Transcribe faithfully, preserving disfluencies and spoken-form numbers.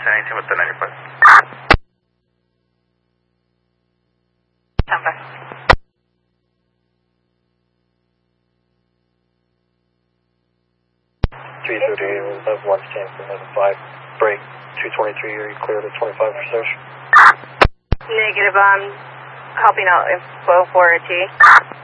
ten eighteen with the ninety-five. Tampa. three thirty-eight, level one stand for level five. Break two twenty-three, are you clear to twenty-five for search? Negative, I'm helping out info for a T.